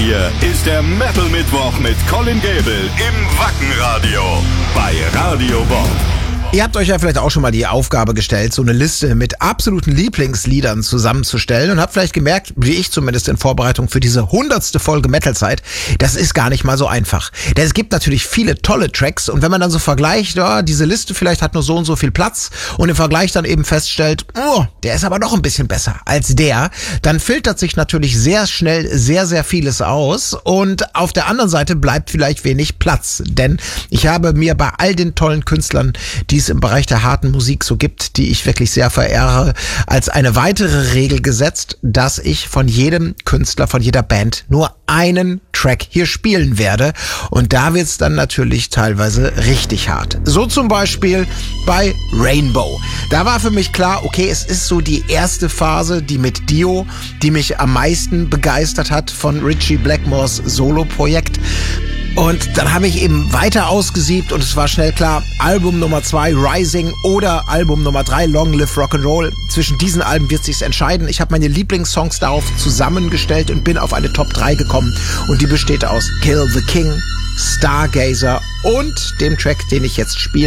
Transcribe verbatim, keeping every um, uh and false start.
hier ist der Metal Mittwoch mit Colin Gable im Wackenradio bei Radio Bob. Ihr habt euch ja vielleicht auch schon mal die Aufgabe gestellt, so eine Liste mit absoluten Lieblingsliedern zusammenzustellen und habt vielleicht gemerkt, wie ich zumindest in Vorbereitung für diese hundertste Folge Metalzeit, das ist gar nicht mal so einfach. Denn es gibt natürlich viele tolle Tracks und wenn man dann so vergleicht, ja, diese Liste vielleicht hat nur so und so viel Platz und im Vergleich dann eben feststellt, oh, der ist aber noch ein bisschen besser als der, dann filtert sich natürlich sehr schnell sehr, sehr vieles aus und auf der anderen Seite bleibt vielleicht wenig Platz. Denn ich habe mir bei all den tollen Künstlern, die es im Bereich der harten Musik so gibt, die ich wirklich sehr verehre, als eine weitere Regel gesetzt, dass ich von jedem Künstler, von jeder Band nur einen Track hier spielen werde. Und da wird's dann natürlich teilweise richtig hart. So zum Beispiel bei Rainbow. Da war für mich klar, okay, es ist so die erste Phase, die mit Dio, die mich am meisten begeistert hat von Ritchie Blackmores Solo-Projekt. Und dann habe ich eben weiter ausgesiebt und es war schnell klar, Album Nummer zwei, Rising oder Album Nummer drei, Long Live Rock'n'Roll. Zwischen diesen Alben wird sich's entscheiden. Ich habe meine Lieblingssongs darauf zusammengestellt und bin auf eine Top drei gekommen. Und die besteht aus Kill the King, Stargazer und dem Track, den ich jetzt spiele.